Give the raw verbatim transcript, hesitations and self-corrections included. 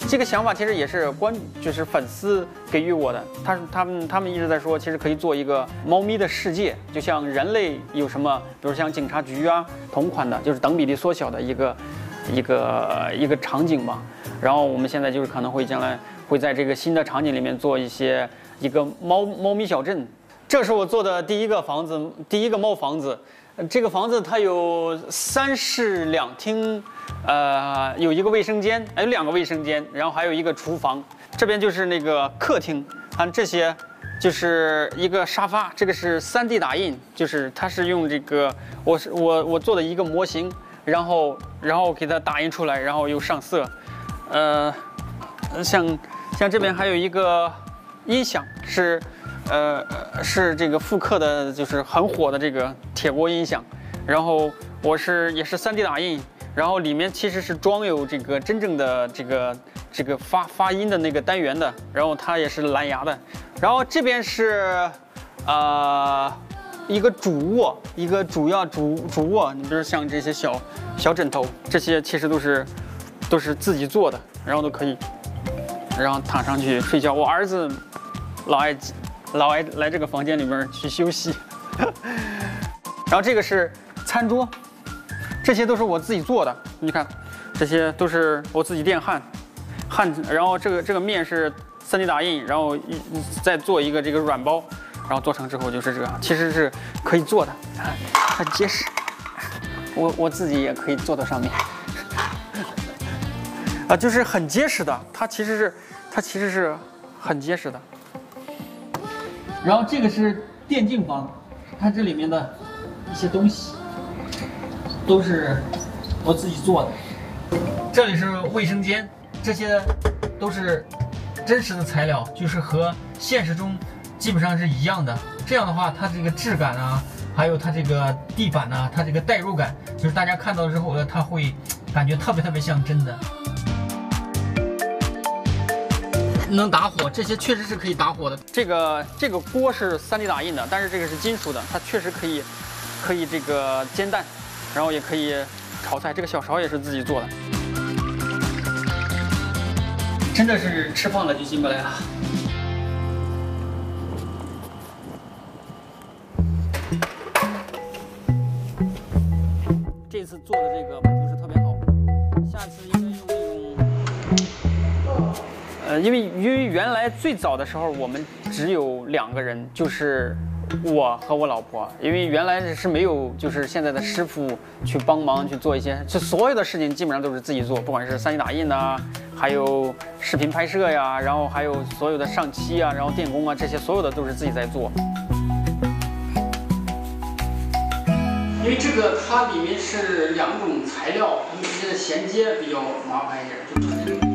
这个想法其实也是观就是粉丝给予我的，他他们他们一直在说，其实可以做一个猫咪的世界，就像人类有什么，比如像警察局啊，同款的，就是等比例缩小的一个一个一个场景吧。然后我们现在就是可能会将来会在这个新的场景里面做一些一个猫猫咪小镇。这是我做的第一个房子，第一个猫房子。这个房子它有三室两厅，呃，有一个卫生间，有两个卫生间，然后还有一个厨房。这边就是那个客厅，看这些，就是一个沙发，这个是 三 D 打印，就是它是用这个，我是我我做的一个模型，然后然后给它打印出来，然后又上色，呃，像像这边还有一个音响是。呃，是这个复刻的，就是很火的这个铁锅音响，然后我是也是 三 D 打印，然后里面其实是装有这个真正的这个这个发发音的那个单元的，然后它也是蓝牙的，然后这边是呃一个主卧，一个主要主主卧，你比如像这些小小枕头，这些其实都是都是自己做的，然后都可以，然后躺上去睡觉。我儿子老爱。老爱来这个房间里面去休息，然后这个是餐桌，这些都是我自己做的。你看，这些都是我自己电焊，焊，然后这个这个面是 三 D 打印，然后再做一个这个软包，然后做成之后就是这个，其实是可以做的，很结实。我我自己也可以坐到上面，啊，就是很结实的，它其实是它其实是很结实的。然后这个是电竞房，它这里面的一些东西都是我自己做的。这里是卫生间，这些都是真实的材料，就是和现实中基本上是一样的。这样的话，它这个质感啊，还有它这个地板啊，它这个代入感，就是大家看到之后呢，它会感觉特别特别像真的。能打火，这些确实是可以打火的。这个这个锅是 三 D 打印的，但是这个是金属的，它确实可以可以这个煎蛋，然后也可以炒菜。这个小勺也是自己做的，真的是吃胖了就进不来了。这次做的这个不是特别好，下次应该用那种。呃，因为因为原来最早的时候我们只有两个人，就是我和我老婆，因为原来是没有就是现在的师傅去帮忙去做一些，就所有的事情基本上都是自己做，不管是 三 D 打印啊，还有视频拍摄呀，然后还有所有的上漆啊，然后电工啊，这些所有的都是自己在做。因为这个它里面是两种材料，它们之间的衔接比较麻烦一点，就